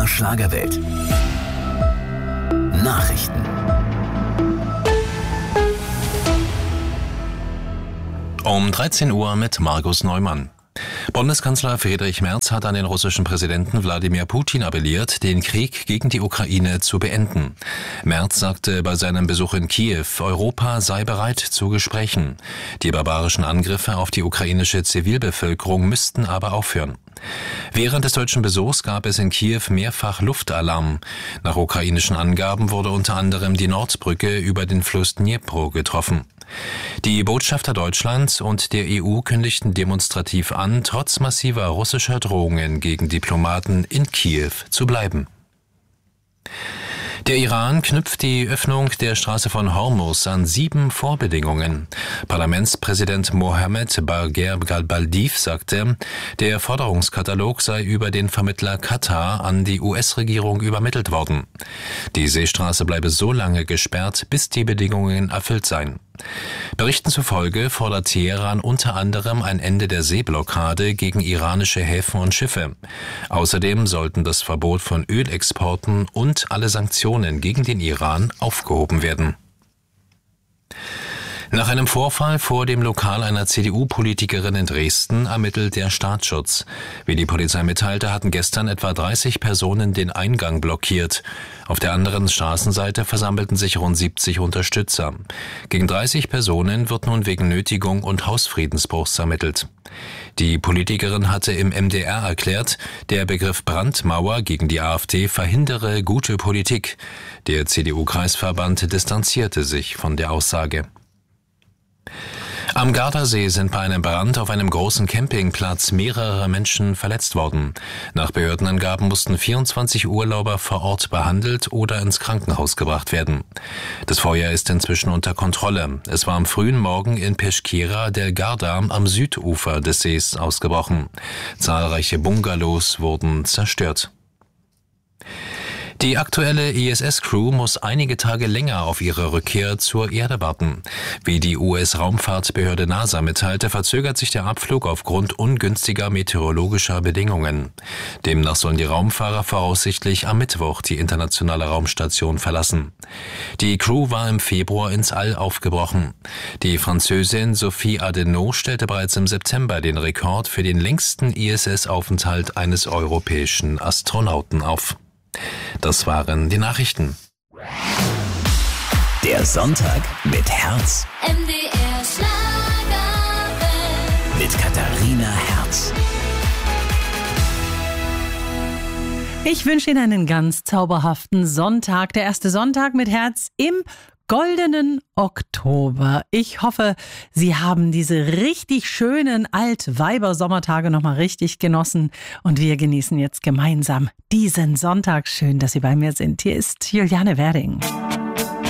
Schlagerwelt. Nachrichten. Um 13 Uhr mit Markus Neumann. Bundeskanzler Friedrich Merz hat an den russischen Präsidenten Wladimir Putin appelliert, den Krieg gegen die Ukraine zu beenden. Merz sagte bei seinem Besuch in Kiew, Europa sei bereit zu Gesprächen. Die barbarischen Angriffe auf die ukrainische Zivilbevölkerung müssten aber aufhören. Während des deutschen Besuchs gab es in Kiew mehrfach Luftalarm. Nach ukrainischen Angaben wurde unter anderem die Nordbrücke über den Fluss Dnipro getroffen. Die Botschafter Deutschlands und der EU kündigten demonstrativ an, trotz massiver russischer Drohungen gegen Diplomaten in Kiew zu bleiben. Der Iran knüpft die Öffnung der Straße von Hormuz an 7 Vorbedingungen. Parlamentspräsident Mohammed Bagher Ghalbaldiev sagte, der Forderungskatalog sei über den Vermittler Katar an die US-Regierung übermittelt worden. Die Seestraße bleibe so lange gesperrt, bis die Bedingungen erfüllt seien. Berichten zufolge fordert Teheran unter anderem ein Ende der Seeblockade gegen iranische Häfen und Schiffe. Außerdem sollten das Verbot von Ölexporten und alle Sanktionen gegen den Iran aufgehoben werden. Nach einem Vorfall vor dem Lokal einer CDU-Politikerin in Dresden ermittelt der Staatsschutz. Wie die Polizei mitteilte, hatten gestern etwa 30 Personen den Eingang blockiert. Auf der anderen Straßenseite versammelten sich rund 70 Unterstützer. Gegen 30 Personen wird nun wegen Nötigung und Hausfriedensbruchs ermittelt. Die Politikerin hatte im MDR erklärt, der Begriff Brandmauer gegen die AfD verhindere gute Politik. Der CDU-Kreisverband distanzierte sich von der Aussage. Am Gardasee sind bei einem Brand auf einem großen Campingplatz mehrere Menschen verletzt worden. Nach Behördenangaben mussten 24 Urlauber vor Ort behandelt oder ins Krankenhaus gebracht werden. Das Feuer ist inzwischen unter Kontrolle. Es war am frühen Morgen in Peschiera del Garda am Südufer des Sees ausgebrochen. Zahlreiche Bungalows wurden zerstört. Die aktuelle ISS-Crew muss einige Tage länger auf ihre Rückkehr zur Erde warten. Wie die US-Raumfahrtbehörde NASA mitteilte, verzögert sich der Abflug aufgrund ungünstiger meteorologischer Bedingungen. Demnach sollen die Raumfahrer voraussichtlich am Mittwoch die internationale Raumstation verlassen. Die Crew war im Februar ins All aufgebrochen. Die Französin Sophie Adenau stellte bereits im September den Rekord für den längsten ISS-Aufenthalt eines europäischen Astronauten auf. Das waren die Nachrichten. Der Sonntag mit Herz. MDR Schlagerwelt. Mit Katharina Herz. Ich wünsche Ihnen einen ganz zauberhaften Sonntag. Der erste Sonntag mit Herz im goldenen Oktober. Ich hoffe, Sie haben diese richtig schönen Altweiber-Sommertage nochmal richtig genossen. Und wir genießen jetzt gemeinsam diesen Sonntag. Schön, dass Sie bei mir sind. Hier ist Juliane Werding.